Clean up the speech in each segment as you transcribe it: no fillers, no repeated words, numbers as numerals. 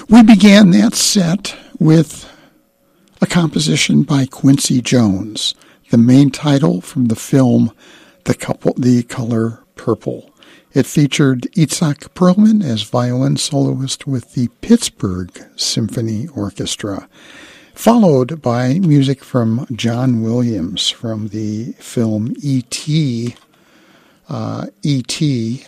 We began that set with a composition by Quincy Jones, the main title from the film The Color Purple. It featured Itzhak Perlman as violin soloist with the Pittsburgh Symphony Orchestra, followed by music from John Williams from the film E.T. E.T.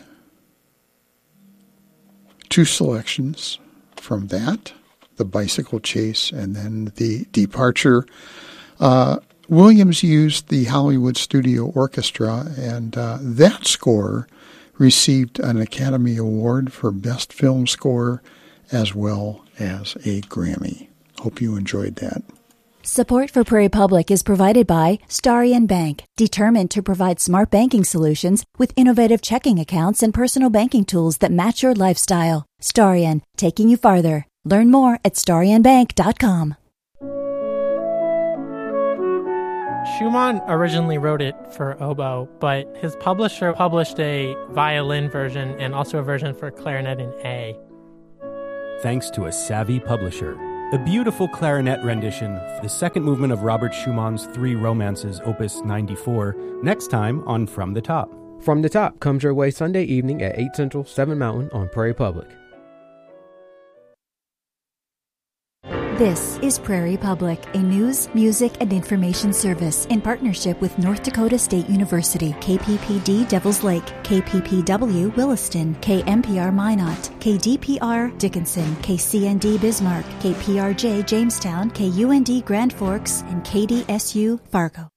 Two selections from that, The Bicycle Chase and then The Departure. Williams used the Hollywood Studio Orchestra, and that score received an Academy Award for Best Film Score as well as a Grammy. Hope you enjoyed that. Support for Prairie Public is provided by Starion Bank, determined to provide smart banking solutions with innovative checking accounts and personal banking tools that match your lifestyle. Starion, taking you farther. Learn more at starionbank.com. Schumann originally wrote it for oboe, but his publisher published a violin version and also a version for clarinet in A. Thanks to a savvy publisher. A beautiful clarinet rendition, the second movement of Robert Schumann's Three Romances, Opus 94, next time on From the Top. From the Top comes your way Sunday evening at 8 Central, 7 Mountain on Prairie Public. This is Prairie Public, a news, music, and information service in partnership with North Dakota State University, KPPD Devils Lake, KPPW Williston, KMPR Minot, KDPR Dickinson, KCND Bismarck, KPRJ Jamestown, KUND Grand Forks, and KDSU Fargo.